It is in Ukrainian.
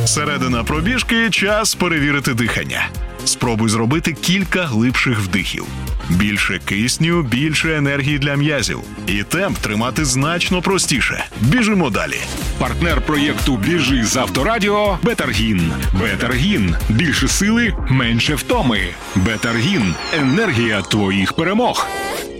Середина пробіжки – час перевірити дихання. Спробуй зробити кілька глибших вдихів. Більше кисню, більше енергії для м'язів. І темп тримати значно простіше. Біжимо далі. Партнер проєкту «Біжи» з Авторадіо – Бетаргін. Бетаргін. Більше сили, менше втоми. Бетаргін. Енергія твоїх перемог.